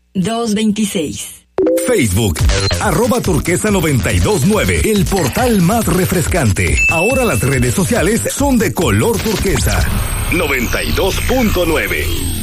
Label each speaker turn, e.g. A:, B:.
A: 226.
B: Facebook, @turquesa929, el portal más refrescante. Ahora las redes sociales son de color turquesa. 92.9.